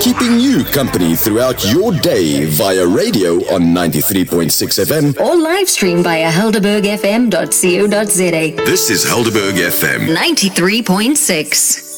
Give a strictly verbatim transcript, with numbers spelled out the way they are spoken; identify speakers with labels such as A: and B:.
A: keeping you company throughout your day via radio on ninety-three point six F M
B: or live stream via helderberg f m dot co dot z a.
A: This is Helderberg F M
B: ninety-three point six.